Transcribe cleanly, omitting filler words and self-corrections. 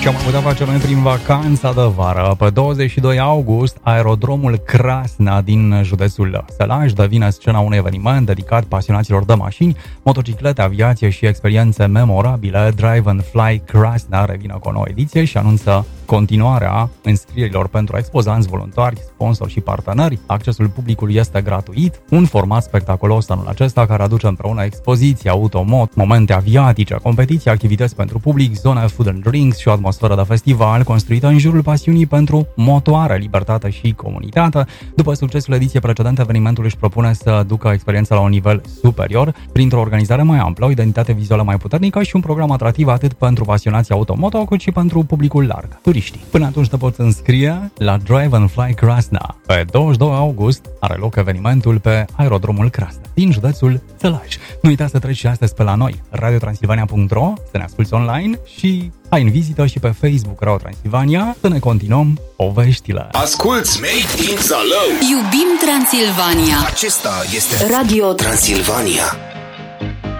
Ce am putea face noi prin vacanța de vară? Pe 22 august, aerodromul Krasna din județul Sălaj devine scena unui eveniment dedicat pasionaților de mașini, motociclete, aviație și experiențe memorabile. Drive and Fly Krasna revine cu o nouă ediție și anunță continuarea înscrierilor pentru expozanți, voluntari, sponsori și parteneri. Accesul publicului este gratuit. Un format spectaculos anul acesta care aduce împreună expoziții, automot, momente aviatice, competiții, activități pentru public, zone food and drinks și o atmosferă de festival construită în jurul pasiunii pentru motoare, libertate și comunitate. După succesul ediției precedente, evenimentul își propune să ducă experiența la un nivel superior printr-o organizare mai amplă, o identitate vizuală mai puternică și un program atractiv atât pentru pasionații automoto cât și pentru publicul larg, turiștii. Până atunci te poți înscrie la Drive and Fly Krasna. Pe 22 august are loc evenimentul pe aerodromul Krasna din județul Sălaj. Nu uita să treci și astăzi pe la noi, radiotransilvania.ro, să ne asculti online și hai în vizită și pe Facebook Radio Transilvania să ne continuăm poveștile. Asculți Made in Zalău. Iubim Transilvania. Acesta este Radio Transilvania.